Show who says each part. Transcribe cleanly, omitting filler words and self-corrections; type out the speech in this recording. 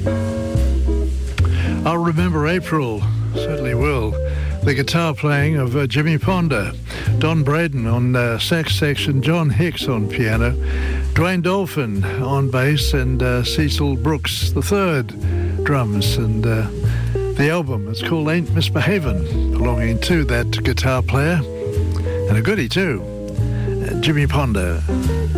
Speaker 1: I'll remember April, certainly will. The guitar playing of Jimmy Ponder, Don Braden on sax section, John Hicks on piano, Dwayne Dolphin on bass, and Cecil Brooks III drums. And the album, it's called Ain't Misbehavin', belonging to that guitar player, and a goodie too, Jimmy Ponder.